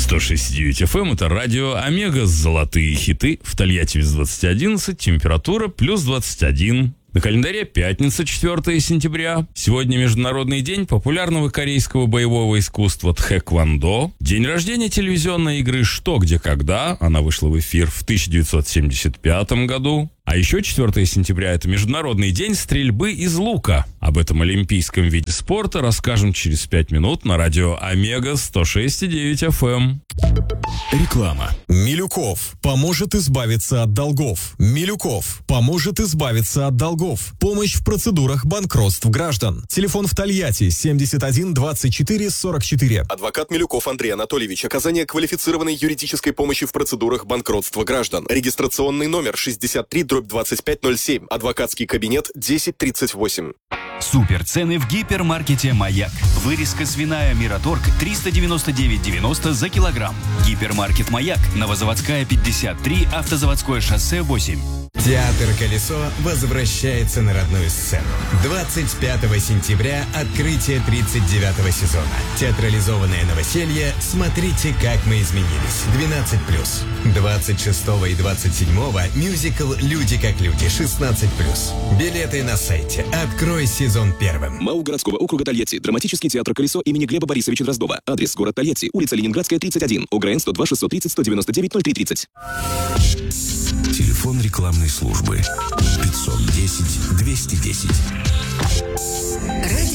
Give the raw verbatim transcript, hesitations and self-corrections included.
сто шесть и девять эф эм, это радио Омега, золотые хиты. В Тольятти без двадцати одиннадцать, температура плюс двадцать один. На календаре пятница, четвёртого сентября. Сегодня Международный день популярного корейского боевого искусства тхэквондо. День рождения телевизионной игры «Что, где, когда». Она вышла в эфир в тысяча девятьсот семьдесят пятом году. А еще четвёртого сентября – это Международный день стрельбы из лука. Об этом олимпийском виде спорта расскажем через пять минут на радио Омега сто шесть и девять эф эм. Реклама. Милюков поможет избавиться от долгов. Милюков поможет избавиться от долгов. Помощь в процедурах банкротств граждан. Телефон в Тольятти семьдесят один двадцать четыре сорок четыре. Адвокат Милюков Андрей Анатольевич. Оказание квалифицированной юридической помощи в процедурах банкротства граждан. Регистрационный номер шестьдесят три дробь двадцать пять ноль семь. Адвокатский кабинет десять тридцать восемь. Суперцены в гипермаркете «Маяк». Вырезка свиная «Мираторг» триста девяносто девять девяносто за килограмм. Гипермаркет «Маяк», Новозаводская пятьдесят три, Автозаводское шоссе восемь. Театр «Колесо» возвращается на родную сцену. двадцать пятого сентября открытие тридцать девятого сезона. Театрализованное новоселье «Смотрите, как мы изменились» двенадцать плюс. двадцать шестого и двадцать седьмого мюзикл «Люди как люди» шестнадцать плюс. Билеты на сайте. Открой сезон первым. МАУ городского округа Тольятти. Драматический театр «Колесо» имени Глеба Борисовича Дроздова. Адрес: город Тольятти, улица Ленинградская, тридцать один. ОГРН сто два шестьсот тридцать сто девяносто девять ноль три тридцать. Телефон рекламной службы пятьсот десять двести десять.